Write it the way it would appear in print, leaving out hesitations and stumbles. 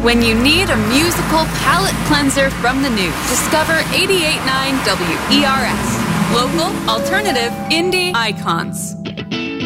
When you need a musical palate cleanser from the news, discover 88.9 WERS. Local, alternative, indie icons.